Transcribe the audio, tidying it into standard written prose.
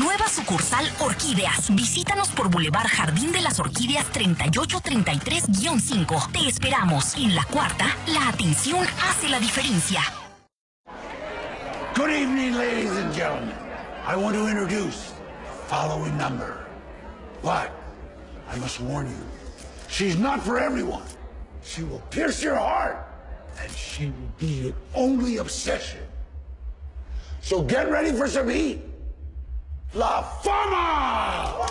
Nueva sucursal Orquídeas. Visítanos por Boulevard Jardín de las Orquídeas 3833-5. Te esperamos. En la cuarta, la atención hace la diferencia. Good evening, ladies and gentlemen. I want to introduce following number. But I must warn you, she's not for everyone. She will pierce your heart, and she will be your only obsession. So get ready for some heat. La Fama!